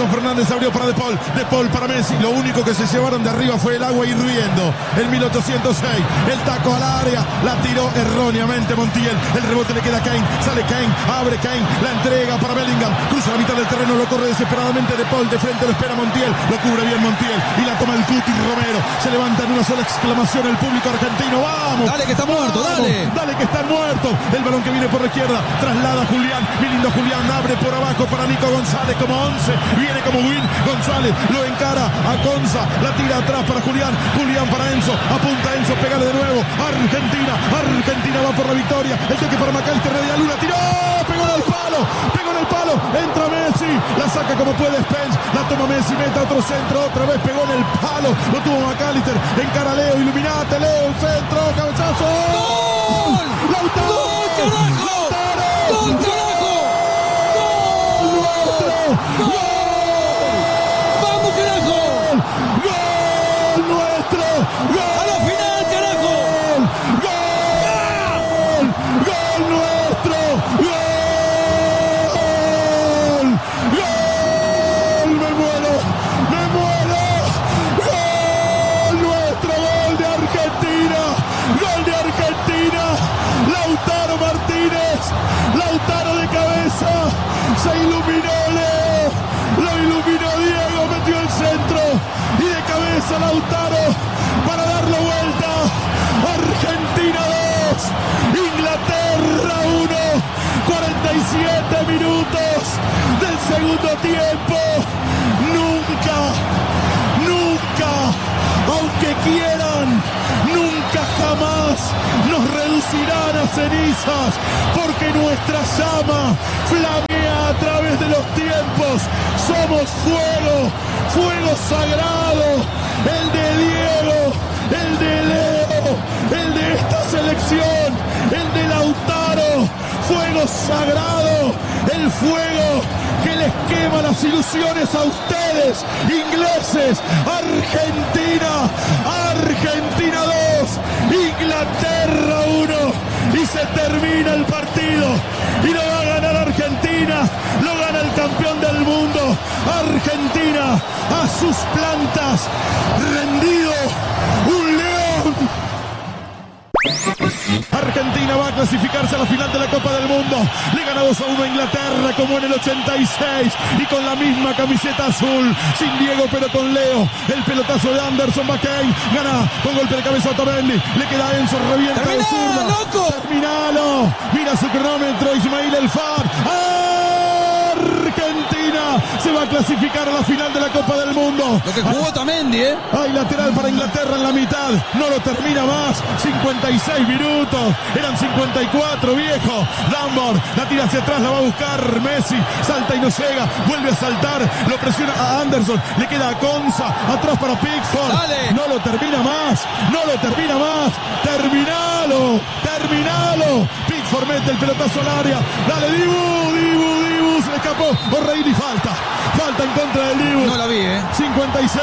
Enzo Fernández abrió para De Paul. De Paul para Messi. Lo único que se llevaron de arriba fue el agua hirviendo. El 1806. El taco al área. La tiró erróneamente Montiel. El rebote le queda a Kane. Sale Kane. Abre Kane. La entrega para Bellingham. Cruza la mitad del terreno. Lo corre desesperadamente De Paul. De frente lo espera Montiel. Lo cubre bien Montiel. Y la toma el Cuti Romero. Se levanta en una sola exclamación el público argentino. ¡Vamos! Dale que está muerto, dale. Dale que está muerto. El balón que viene por la izquierda. Traslada a Julián. Mi lindo Julián. Abre por abajo para Nico González como 11. Viene como Win. González lo encara a Conza. La tira atrás para Julián. Julián para Enzo. Apunta Enzo. Pégale de nuevo. Argentina. Argentina va por la victoria. El toque para McAllister. De Luna. Tiró. Pegó en el palo. Pegó en el palo. Entra Messi. La saca como puede Spence. La toma Messi. Mete otro centro. Otra vez pegó en el palo. Lo tuvo McAllister. Encara Leo. Iluminate Leo. Centro. Cabezazo. ¡Gol! ¡Lautaro! ¡Gol, carajo! ¡Gol, carajo! ¡Gol! ¡Vamos, carajo! ¡Gol nuestro! ¡Gol! ¡A la final, carajo! ¡Gol! ¡Gol nuestro! ¡Gol! ¡Gol! ¡Me muero! ¡Me muero! ¡Gol nuestro! ¡Gol de Argentina! ¡Gol de Argentina! Lautaro Martínez, Lautaro de cabeza, se iluminó Leo, lo iluminó Diego, metió el centro y de cabeza Lautaro para darlo vuelta. Argentina 2, Inglaterra 1, 47 minutos del segundo tiempo. Nunca, aunque quieran, nunca jamás nos reducirán a cenizas, porque nuestra llama flamea a través de los tiempos. Somos fuego, fuego sagrado, el de Diego, el de Leo, el de esta selección, el de Lautaro. Fuego sagrado, el fuego que les quema las ilusiones a ustedes, ingleses. Argentina 2, Inglaterra 1, y se termina el partido y lo va a ganar Argentina, lo gana el campeón del mundo. Argentina a sus plantas, rendido, un león. Argentina va a clasificarse a la final de la Copa del Mundo. Le gana 2-1 a Inglaterra como en el 86 y con la misma camiseta azul, sin Diego pero con Leo. El pelotazo de Anderson McCain gana con golpe de cabeza a Otamendi. Le queda a Enzo, revienta de zurda. ¡Loco! Terminalo. Mira su cronómetro, Ismail El Far. Argentina se va a clasificar a la final de la Copa del Mundo. Lo que jugó Otamendi, ¿eh? Hay lateral para Inglaterra en la mitad. No lo termina más. 56 minutos. Eran 54, viejo. Dunbar la tira hacia atrás, la va a buscar Messi. Salta y no llega. Vuelve a saltar. Lo presiona a Anderson. Le queda a Conza. Atrás para Pickford. Dale. No lo termina más. No lo termina más. Terminalo. Terminalo. Pickford mete el pelotazo al área. Dale, Dibu. Se le escapó. O'Reilly falta. Falta en contra del Dibu. No la vi, 56.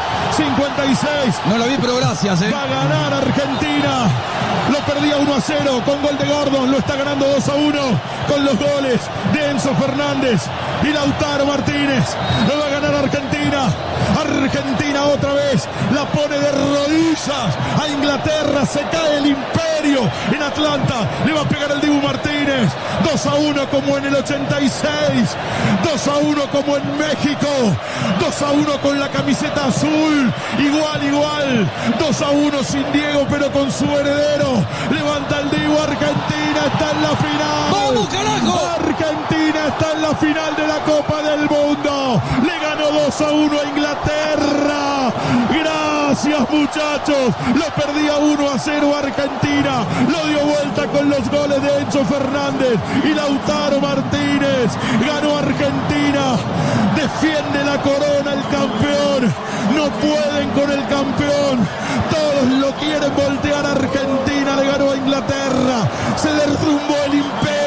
No la vi, pero gracias, Va a ganar Argentina. Lo perdía 1-0 con gol de Gordon. Lo está ganando 2-1 con los goles de Enzo Fernández y Lautaro Martínez. Lo va a ganar Argentina. Argentina otra vez la pone de rodillas a Inglaterra. Se cae el imperio en Atlanta. Le va a pegar el Dibu Martínez. 2-1 como en el 86. 2-1 como en México. 2-1 con la camiseta azul. Igual. 2-1 sin Diego pero con su heredero. Levanta el Dibu. Argentina está en la final. ¡Vamos, carajo! Argentina está en la final de la Copa del Mundo. Le ganó 2-1 a Inglaterra. Gracias, muchachos. Lo perdía 1-0 Argentina. Lo dio vuelta con los goles de Enzo Fernández y Lautaro Martínez. Ganó Argentina. Defiende la corona el campeón. No pueden con el campeón. Todos lo quieren voltear. Argentina le ganó a Inglaterra. Se derrumbó el imperio.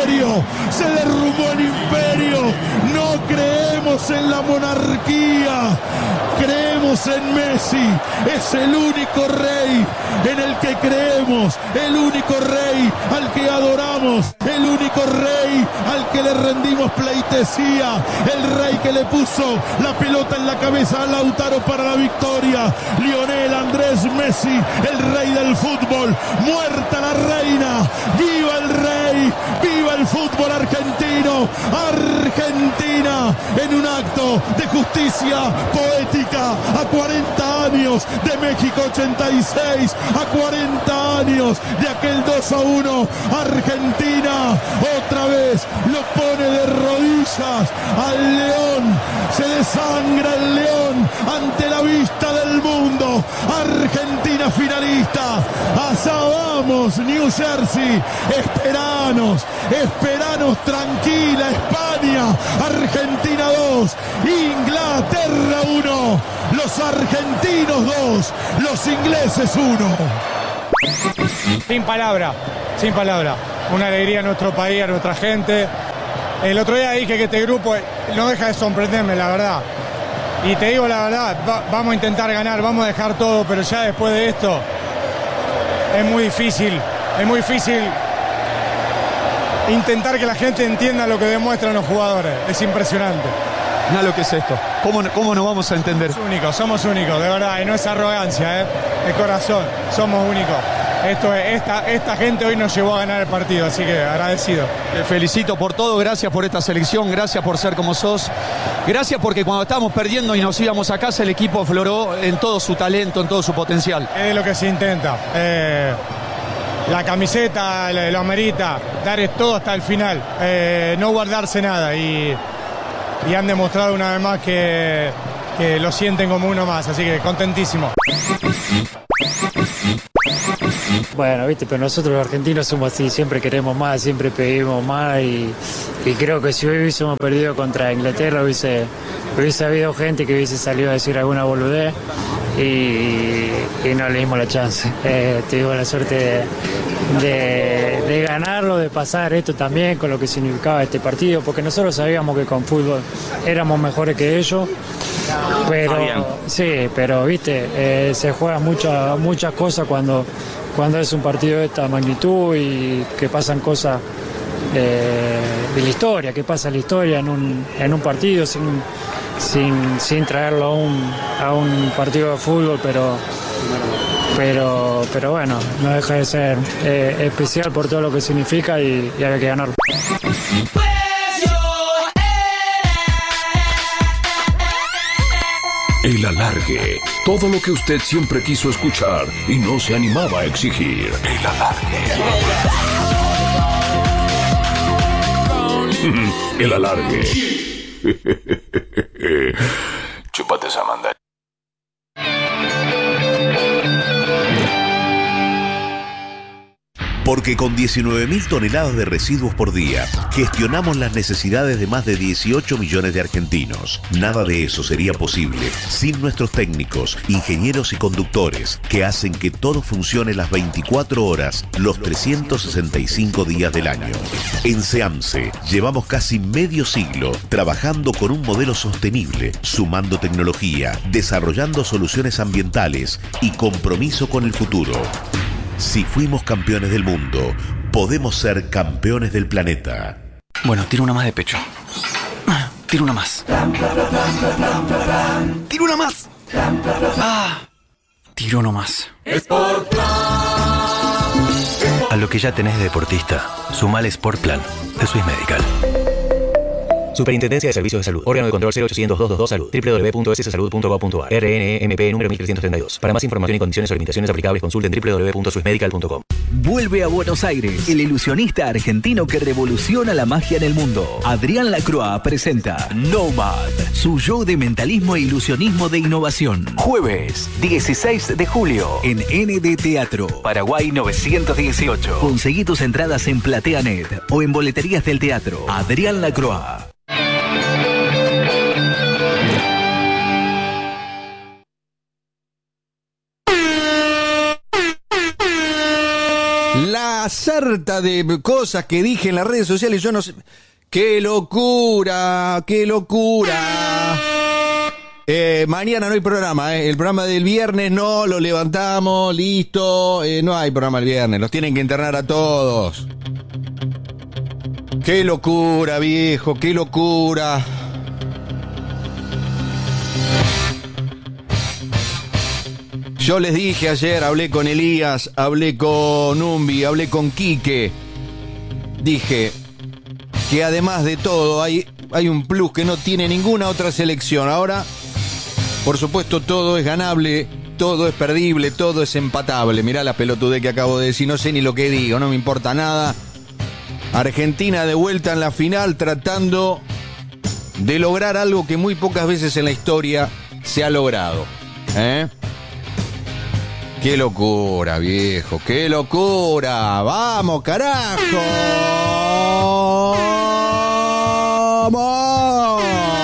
imperio, se derrumbó el imperio. No creemos en la monarquía, creemos en Messi. Es el único rey en el que creemos, el único rey al que adoramos, el único rey al que le rendimos pleitesía, el rey que le puso la pelota en la cabeza a Lautaro para la victoria. Lionel Andrés Messi, el rey del fútbol. Muerta la reina, viva el rey, viva el fútbol argentino. Argentina en un acto de justicia poética a 40 años de México 86, a 40 años de aquel 2-1. Argentina otra vez lo pone de rodillas al león, se desangra el león ante la vista del mundo. Argentina finalista, allá vamos New Jersey, esperanos tranquila España. Argentina 2, Inglaterra 1, los argentinos 2, los ingleses 1. Sin palabra. Una alegría a nuestro país, a nuestra gente. El otro día dije que este grupo no deja de sorprenderme, la verdad. Y te digo la verdad, vamos a intentar ganar, vamos a dejar todo, pero ya después de esto es muy difícil intentar que la gente entienda lo que demuestran los jugadores. Es impresionante. Mira lo que es esto. ¿Cómo no vamos a entender? Somos únicos, de verdad, y no es arrogancia, de corazón, somos únicos. Esta gente hoy nos llevó a ganar el partido, así que agradecido. Te felicito por todo, gracias por esta selección, gracias por ser como sos. Gracias porque cuando estábamos perdiendo y nos íbamos a casa, el equipo afloró en todo su talento, en todo su potencial. Es lo que se intenta. La camiseta lo amerita, dar todo hasta el final, no guardarse nada. Y han demostrado una vez más que lo sienten como uno más, así que contentísimo. Bueno, viste, pero nosotros los argentinos somos así, siempre queremos más, siempre pedimos más y creo que si hoy hubiésemos perdido contra Inglaterra hubiese habido gente que hubiese salido a decir alguna boludez y no le dimos la chance. Tuvimos la suerte de ganarlo, de pasar esto también con lo que significaba este partido, porque nosotros sabíamos que con fútbol éramos mejores que ellos. Pero sí, pero viste, se juegan muchas cosas cuando es un partido de esta magnitud y que pasan cosas de la historia, que pasa la historia en un partido sin traerlo a un partido de fútbol, pero bueno, no deja de ser especial por todo lo que significa y hay que ganarlo. El alargue. Todo lo que usted siempre quiso escuchar y no se animaba a exigir. El alargue. El alargue. Chúpate esa manda. Porque con 19.000 toneladas de residuos por día, gestionamos las necesidades de más de 18 millones de argentinos. Nada de eso sería posible sin nuestros técnicos, ingenieros y conductores, que hacen que todo funcione las 24 horas, los 365 días del año. En SEAMSE llevamos casi medio siglo trabajando con un modelo sostenible, sumando tecnología, desarrollando soluciones ambientales y compromiso con el futuro. Si fuimos campeones del mundo, podemos ser campeones del planeta. Bueno, tiro una más de pecho. Tiro una más. Tiro una más. Tiro uno más. A lo que ya tenés de deportista, sumale Sport Plan de Swiss Medical. Superintendencia de Servicios de Salud. Órgano de control 0800-222 Salud. www.sssalud.gov.ar. RNMP número 1332. Para más información y condiciones o limitaciones aplicables, consulten www.swissmedical.com. Vuelve a Buenos Aires, el ilusionista argentino que revoluciona la magia en el mundo. Adrián Lacroix presenta Nomad, su show de mentalismo e ilusionismo de innovación. Jueves, 16 de julio, en ND Teatro, Paraguay 918. Conseguí tus entradas en PlateaNet o en boleterías del teatro. Adrián Lacroix. La la sarta de cosas que dije en las redes sociales, yo no sé. ¡Qué locura! ¡Qué locura! Mañana no hay programa, El programa del viernes no, lo levantamos, listo. No hay programa el viernes, los tienen que internar a todos. ¡Qué locura, viejo! ¡Qué locura! Yo les dije ayer, hablé con Elías, hablé con Umbi, hablé con Quique. Dije que además de todo hay un plus que no tiene ninguna otra selección. Ahora, por supuesto, todo es ganable, todo es perdible, todo es empatable. Mirá la pelotudez que acabo de decir, no sé ni lo que digo, no me importa nada. Argentina de vuelta en la final tratando de lograr algo que muy pocas veces en la historia se ha logrado. ¡Qué locura, viejo! ¡Qué locura! ¡Vamos, carajo! ¡Vamos!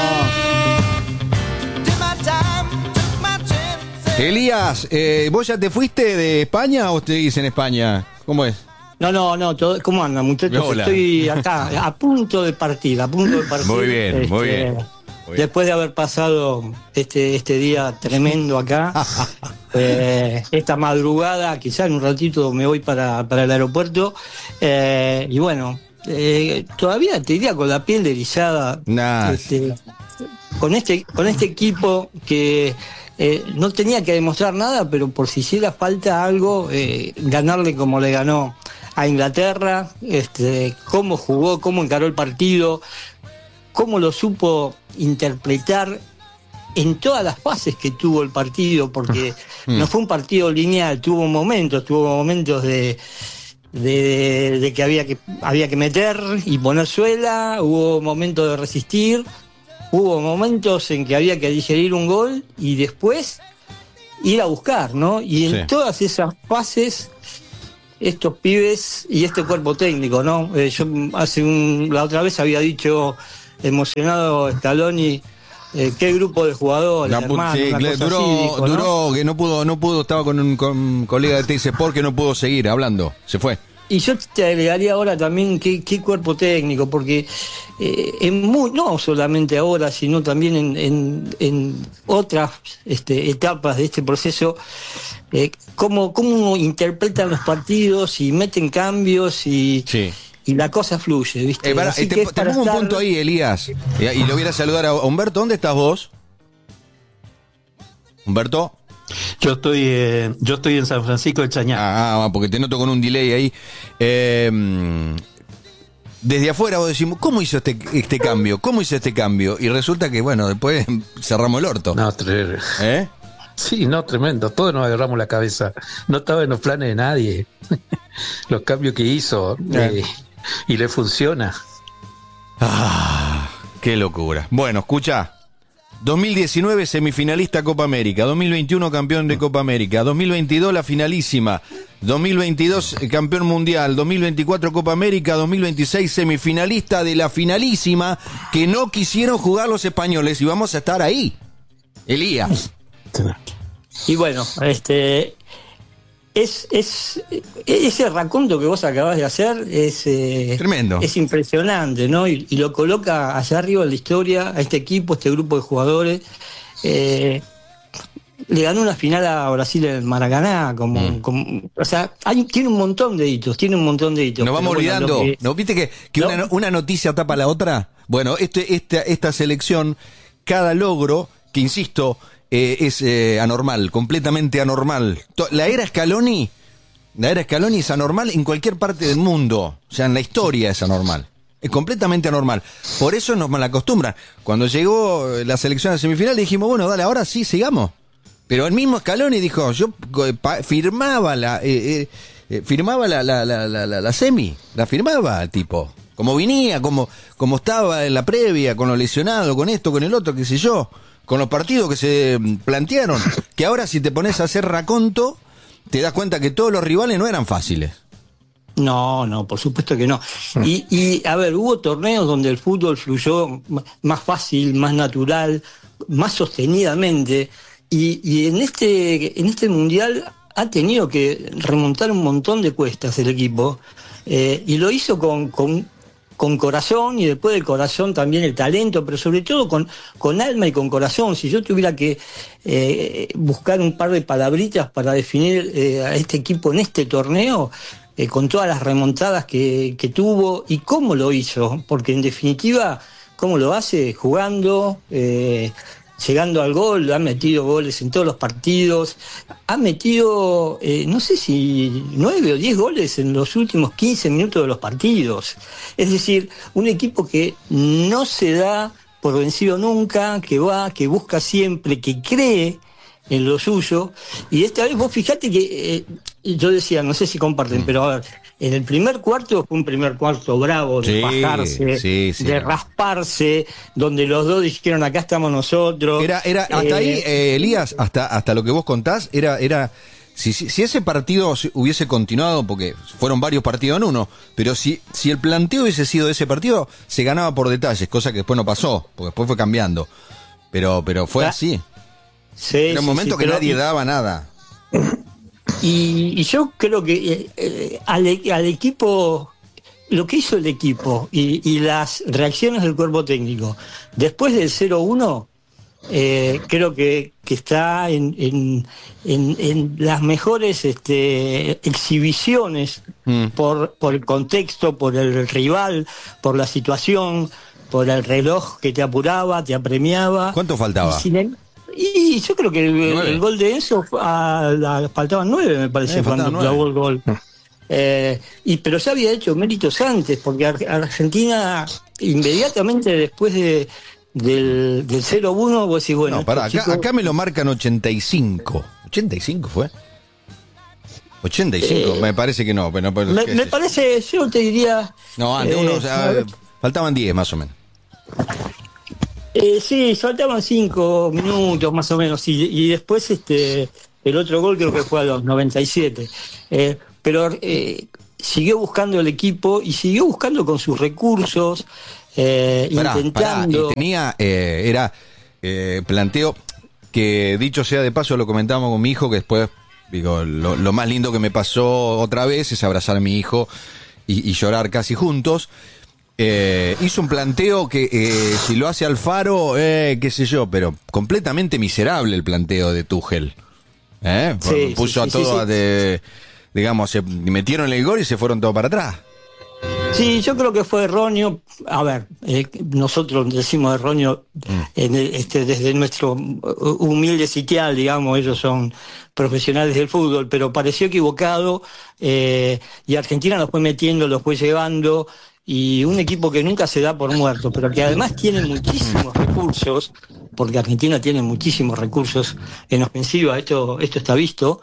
Elías, ¿vos ya te fuiste de España o seguís en España? ¿Cómo es? No, ¿cómo andan, muchachos? Hola. Estoy acá, a punto de partir. Muy bien, muy bien. Después de haber pasado este día tremendo acá, esta madrugada, quizá en un ratito me voy para el aeropuerto, y bueno, todavía te diría con la piel erizada, con este equipo que no tenía que demostrar nada, pero por si hiciera falta algo, ganarle como le ganó a Inglaterra, cómo jugó, cómo encaró el partido, cómo lo supo interpretar en todas las fases que tuvo el partido, porque no fue un partido lineal, tuvo momentos de que había que meter y poner suela, hubo momentos de resistir, hubo momentos en que había que digerir un gol y después ir a buscar, ¿no? Y en todas esas fases, estos pibes y este cuerpo técnico, ¿no? Yo la otra vez había dicho, emocionado Scaloni, qué grupo de jugadores, duró, que no pudo, estaba con un colega de TC Sport que no pudo seguir hablando, se fue. Y yo te agregaría ahora también qué cuerpo técnico, porque no solamente ahora, sino también en otras etapas de este proceso, cómo interpretan los partidos y meten cambios y la cosa fluye, ¿viste? Te pongo un punto ahí, Elías, y lo voy a saludar a Humberto. ¿Dónde estás vos? Humberto. Yo estoy en San Francisco de Chañar. Porque te noto con un delay ahí. Desde afuera vos decimos, ¿cómo hizo este cambio? ¿Cómo hizo este cambio? Y resulta que, bueno, después cerramos el orto. No, Sí, no, tremendo. Todos nos agarramos la cabeza. No estaba en los planes de nadie. Los cambios que hizo. Y le funciona. Qué locura. Bueno, escucha. 2019 semifinalista Copa América, 2021 campeón de Copa América, 2022 la finalísima, 2022 campeón mundial, 2024 Copa América, 2026 semifinalista de la finalísima que no quisieron jugar los españoles y vamos a estar ahí. Elías. Y bueno, ese raconto que vos acabás de hacer es tremendo, es impresionante, ¿no? Y lo coloca allá arriba en la historia a este equipo, este grupo de jugadores. Le ganó una final a Brasil en el Maracaná, o sea, tiene un montón de hitos, Nos vamos olvidando, ¿no? ¿Viste que una noticia tapa la otra? Bueno, esta selección, cada logro, que insisto, es anormal, completamente anormal. La era Scaloni es anormal en cualquier parte del mundo. O sea, en la historia es anormal. Es completamente anormal. Por eso nos malacostumbran. Cuando llegó la selección a semifinal dijimos, bueno, dale, ahora sí, sigamos. Pero el mismo Scaloni dijo, yo firmaba la semi, la firmaba el tipo. Como venía, como estaba en la previa, con lo lesionado, con esto, con el otro, qué sé yo. Con los partidos que se plantearon, que ahora si te pones a hacer raconto, te das cuenta que todos los rivales no eran fáciles. No, por supuesto que no. Y a ver, hubo torneos donde el fútbol fluyó más fácil, más natural, más sostenidamente, y en este mundial ha tenido que remontar un montón de cuestas el equipo, y lo hizo con corazón, y después del corazón también el talento, pero sobre todo con alma y con corazón. Si yo tuviera que buscar un par de palabritas para definir a este equipo en este torneo, con todas las remontadas que tuvo y cómo lo hizo, porque en definitiva, cómo lo hace, jugando, llegando al gol, ha metido goles en todos los partidos, ha metido, no sé si 9 o 10 goles en los últimos 15 minutos de los partidos. Es decir, un equipo que no se da por vencido nunca, que va, que busca siempre, que cree en lo suyo. Y esta vez vos fijate que, yo decía, no sé si comparten, pero a ver, en el primer cuarto fue un primer cuarto bravo, de bajarse, de rasparse, donde los dos dijeron acá estamos nosotros. Era hasta ahí, Elías, hasta lo que vos contás, era si ese partido hubiese continuado, porque fueron varios partidos en uno, pero si el planteo hubiese sido de ese partido, se ganaba por detalles, cosa que después no pasó, porque después fue cambiando. Pero fue así. Sí, era un momento que nadie daba nada. Y yo creo que al equipo, lo que hizo el equipo y las reacciones del cuerpo técnico después del 0-1, creo que está en las mejores exhibiciones por el contexto, por el rival, por la situación, por el reloj que te apuraba, te apremiaba. ¿Cuánto faltaba? Y yo creo que el gol de Enzo faltaban 9, me parece, cuando clavó el gol. Pero ya había hecho méritos antes, porque Argentina, inmediatamente después del 0-1, vos decís, bueno... No, pará, acá me lo marcan 85. ¿85 fue? 85, me parece que no. Pero me parece, yo te diría... No, antes faltaban 10 más o menos. Sí, faltaban 5 minutos más o menos, y después el otro gol creo que fue a los 97. Pero siguió buscando el equipo y siguió buscando con sus recursos, intentando... Y tenía, planteo que, dicho sea de paso, lo comentábamos con mi hijo, que después, digo, lo más lindo que me pasó otra vez es abrazar a mi hijo y llorar casi juntos. Hizo un planteo que si lo hace Alfaro, qué sé yo, pero completamente miserable el planteo de Tuchel. Puso a todos, digamos, se metieron el gol y se fueron todos para atrás. Sí, yo creo que fue erróneo. A ver, nosotros decimos erróneo desde nuestro humilde sitial, digamos, ellos son profesionales del fútbol, pero pareció equivocado, y Argentina lo fue metiendo, lo fue llevando, y un equipo que nunca se da por muerto, pero que además tiene muchísimos recursos, porque Argentina tiene muchísimos recursos en ofensiva, esto está visto.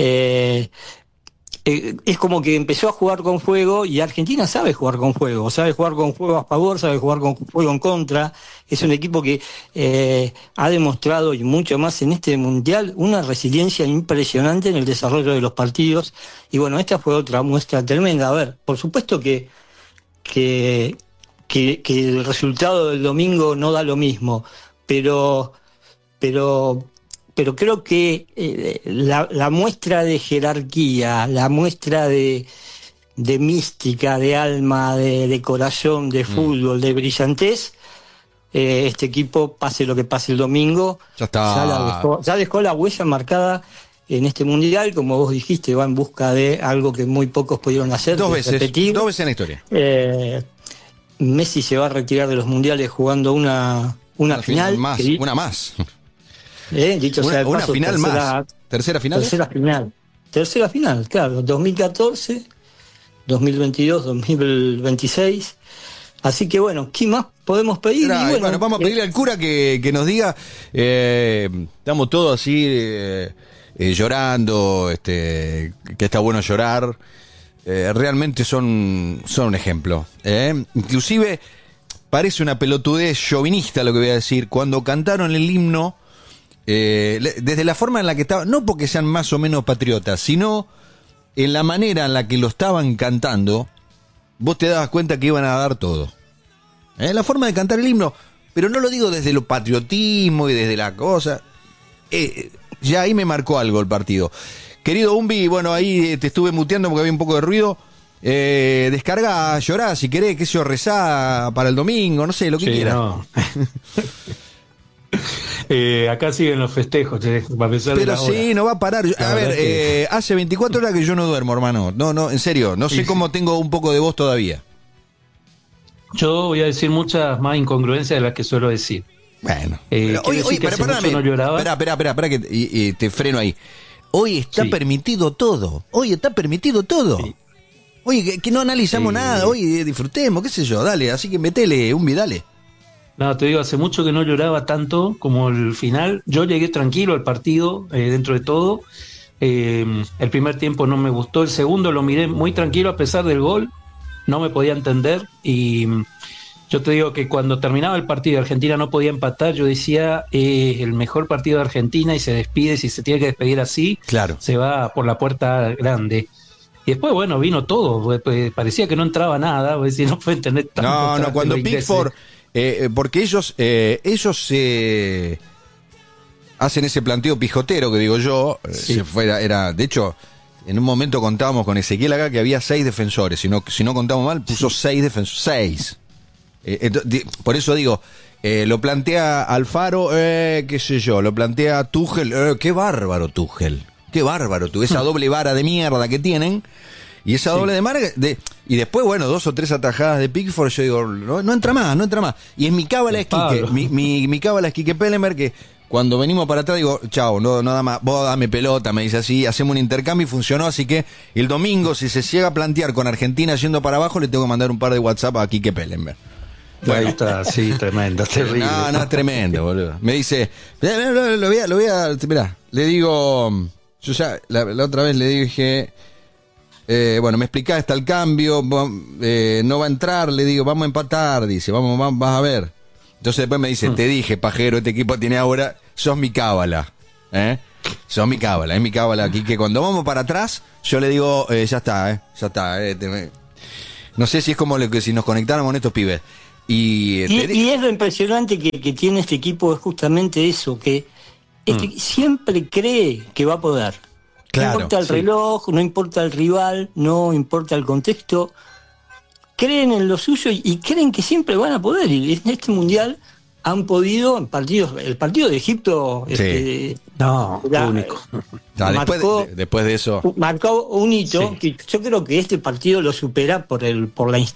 Es como que empezó a jugar con fuego, y Argentina sabe jugar con fuego a favor, sabe jugar con fuego en contra. Es un equipo que ha demostrado, y mucho más en este mundial, una resiliencia impresionante en el desarrollo de los partidos, y bueno, esta fue otra muestra tremenda. A ver, por supuesto que el resultado del domingo no da lo mismo, pero creo que la muestra de jerarquía, la muestra de mística, de alma, de corazón, de fútbol, de brillantez, este equipo, pase lo que pase el domingo, ya dejó la huella marcada en este mundial. Como vos dijiste, va en busca de algo que muy pocos pudieron hacer. Dos veces en la historia. Messi se va a retirar de los mundiales jugando una final. Una más. Dicho sea de paso, una final más. ¿Tercera final? Tercera final, claro. 2014, 2022, 2026. Así que bueno, ¿qué más podemos pedir? Bueno, vamos a pedirle al cura que nos diga. Estamos todos así llorando, que está bueno llorar. Realmente son un ejemplo. Inclusive parece una pelotudez chauvinista lo que voy a decir. Cuando cantaron el himno, desde la forma en la que estaba, no porque sean más o menos patriotas, sino en la manera en la que lo estaban cantando, vos te dabas cuenta que iban a dar todo. La forma de cantar el himno, pero no lo digo desde lo patriotismo y desde la cosa. Ya ahí me marcó algo el partido. Querido Umbi, bueno, ahí te estuve muteando porque había un poco de ruido. Descarga, llorá si querés, que se rezá para el domingo, no sé, lo que quieras. No. Acá siguen los festejos, a pesar de Pero la hora. sí, no va a parar. A ver, hace 24 horas que yo no duermo, hermano. No, en serio, no sé cómo tengo un poco de voz todavía. Yo voy a decir muchas más incongruencias de las que suelo decir. Bueno. Oye, perdóname. No lloraba. Espera, que te freno ahí. Hoy está permitido todo. Sí. Oye, que no analizamos nada. Oye, disfrutemos, qué sé yo. Dale, así que metele, Umbi, dale. No, te digo, hace mucho que no lloraba tanto como el final. Yo llegué tranquilo al partido, dentro de todo. El primer tiempo no me gustó. El segundo lo miré muy tranquilo a pesar del gol. No me podía entender. Y yo te digo que cuando terminaba el partido, Argentina no podía empatar. Yo decía, el mejor partido de Argentina y se despide. Si se tiene que despedir así, claro, se va por la puerta grande. Y después, bueno, vino todo. Pues, parecía que no entraba nada. Pues, si no pueden tener tanto. No, cuando Pickford... porque ellos hacen ese planteo pijotero que digo yo, de hecho, en un momento contábamos con Ezequiel acá que había 6 defensores, si no contamos mal, puso 6 defensores, 6. Por eso digo, lo plantea Alfaro, qué sé yo, lo plantea Tuchel, qué bárbaro Tuchel, esa doble vara de mierda que tienen. Y esa doble de marca, y después, bueno, 2 o 3 atajadas de Pickford, yo digo, no entra más. Y en mi cábala es Quique, mi cábala es Quique Pellemer, que cuando venimos para atrás digo, chao, no da más, vos dame pelota, me dice así, hacemos un intercambio y funcionó, así que el domingo, si se llega a plantear con Argentina yendo para abajo, le tengo que mandar un par de WhatsApp a Quique Pellemer. Bueno. Ahí está, sí, tremendo, terrible. No, es tremendo, boludo. Me dice, lo voy a, mirá, le digo, yo ya, la otra vez le dije... bueno, me explicás, está el cambio, no va a entrar, le digo, vamos a empatar, dice, vas a ver. Entonces después me dice, te dije, pajero, este equipo tiene ahora, sos mi cábala, sos mi cábala, es mi cábala aquí, que cuando vamos para atrás, yo le digo, ya está. No sé si es como lo que si nos conectáramos con estos pibes. Y es lo impresionante que tiene este equipo, es justamente eso, que siempre cree que va a poder. Claro, no importa el reloj, no importa el rival, no importa el contexto. Creen en lo suyo y creen que siempre van a poder. Y en este mundial han podido en partidos. El partido de Egipto. Único. Después de eso. Marcó un hito que yo creo que este partido lo supera por la instancia.